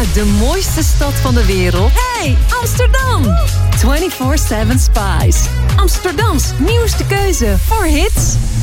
Uit de mooiste stad van de wereld. Hey, Amsterdam! 24/7 Spice. Amsterdams nieuwste keuze voor hits